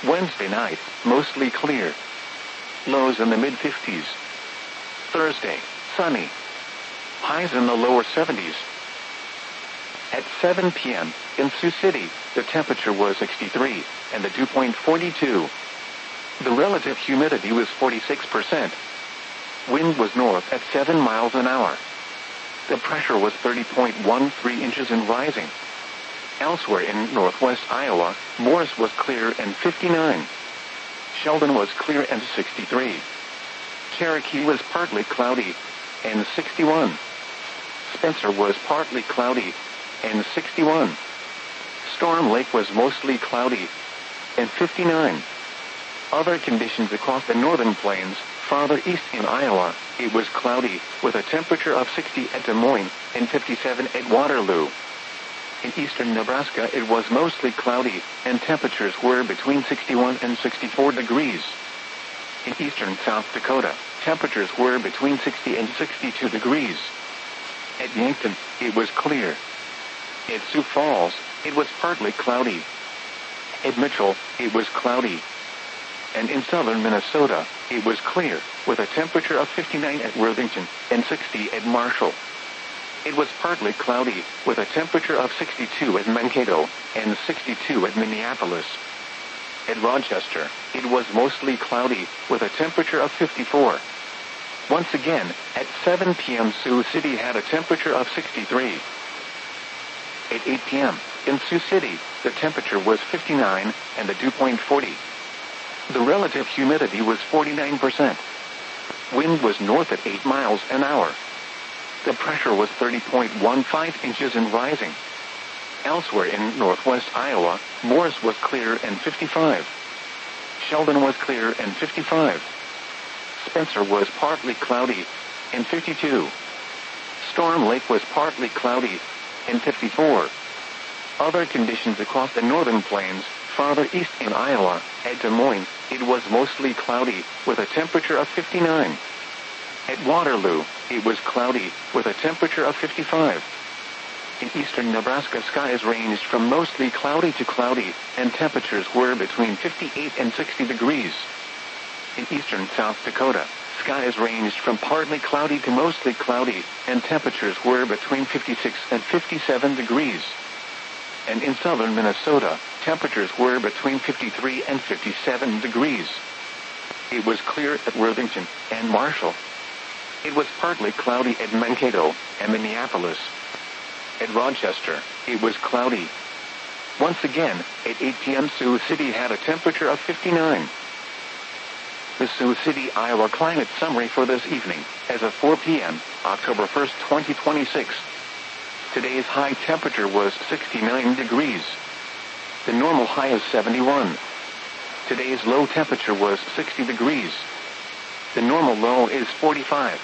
Wednesday night, mostly clear. Lows in the mid-50s. Thursday, sunny. Highs in the lower 70s. At 7 p.m., in Sioux City, the temperature was 63, and the dew point 42. The relative humidity was 46%. Wind was north at 7 miles an hour. The pressure was 30.13 inches and rising. Elsewhere in northwest Iowa, Morris was clear and 59. Sheldon was clear and 63. Cherokee was partly cloudy and 61. Spencer was partly cloudy and 61. Storm Lake was mostly cloudy and 59. Other conditions across the northern plains, farther east in Iowa, it was cloudy, with a temperature of 60 at Des Moines and 57 at Waterloo. In eastern Nebraska, it was mostly cloudy, and temperatures were between 61 and 64 degrees. In eastern South Dakota, temperatures were between 60 and 62 degrees. At Yankton, it was clear. At Sioux Falls, it was partly cloudy. At Mitchell, it was cloudy. And in southern Minnesota, it was clear, with a temperature of 59 at Worthington and 60 at Marshall. It was partly cloudy, with a temperature of 62 at Mankato and 62 at Minneapolis. At Rochester, it was mostly cloudy, with a temperature of 54. Once again, at 7 p.m. Sioux City had a temperature of 63. At 8 p.m., in Sioux City, the temperature was 59 and the dew point 40. The relative humidity was 49%. Wind was north at 8 miles an hour. The pressure was 30.15 inches and rising. Elsewhere in northwest Iowa, Morris was clear and 55. Sheldon was clear and 55. Spencer was partly cloudy and 52. Storm Lake was partly cloudy and 54. Other conditions across the northern plains, farther east in Iowa, at Des Moines, it was mostly cloudy, with a temperature of 59. At Waterloo, it was cloudy, with a temperature of 55. In eastern Nebraska, skies ranged from mostly cloudy to cloudy, and temperatures were between 58 and 60 degrees. In eastern South Dakota, skies ranged from partly cloudy to mostly cloudy, and temperatures were between 56 and 57 degrees. And in southern Minnesota, temperatures were between 53 and 57 degrees. It was clear at Worthington and Marshall. It was partly cloudy at Mankato and Minneapolis. At Rochester, it was cloudy. Once again, at 8 p.m. Sioux City had a temperature of 59. The Sioux City, Iowa climate summary for this evening, as of 4 p.m., October 1st, 2026. Today's high temperature was 69 degrees. The normal high is 71. Today's low temperature was 60 degrees. The normal low is 45.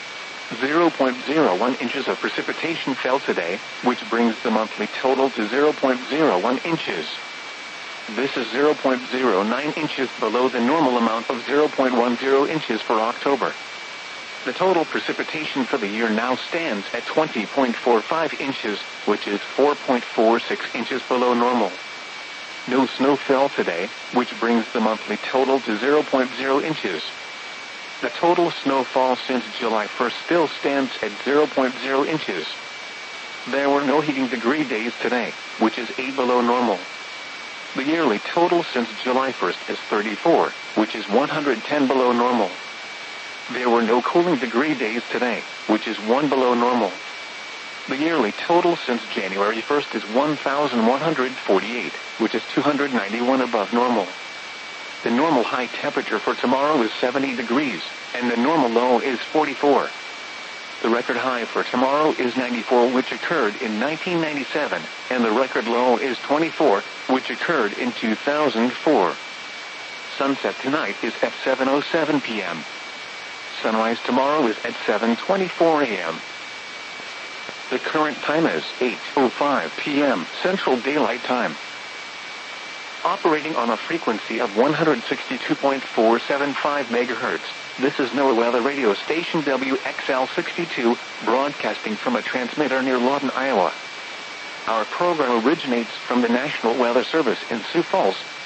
0.01 inches of precipitation fell today, which brings the monthly total to 0.01 inches. This is 0.09 inches below the normal amount of 0.10 inches for October. The total precipitation for the year now stands at 20.45 inches, which is 4.46 inches below normal. No snow fell today, which brings the monthly total to 0.0 inches. The total snowfall since July 1st still stands at 0.0 inches. There were no heating degree days today, which is 8 below normal. The yearly total since July 1st is 34, which is 110 below normal. There were no cooling degree days today, which is 1 below normal. The yearly total since January 1st is 1,148, which is 291 above normal. The normal high temperature for tomorrow is 70 degrees, and the normal low is 44. The record high for tomorrow is 94, which occurred in 1997, and the record low is 24, which occurred in 2004. Sunset tonight is at 7:07 p.m. Sunrise tomorrow is at 7:24 a.m. The current time is 8:05 p.m. Central Daylight Time. Operating on a frequency of 162.475 MHz, this is NOAA Weather Radio Station WXL62, broadcasting from a transmitter near Lawton, Iowa. Our program originates from the National Weather Service in Sioux Falls,